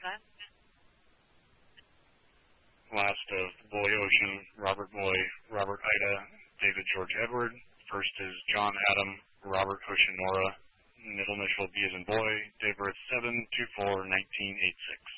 time. Last of Boy Ocean, Robert Boy, Robert Ida, David George Edward. First is John Adam, Robert Hoshinora. Middle initial B as in boy, date of birth 7/24/1986.